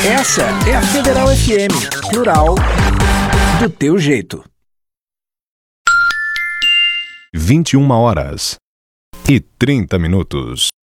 Essa é a Federal FM, plural, do teu jeito. 21h30.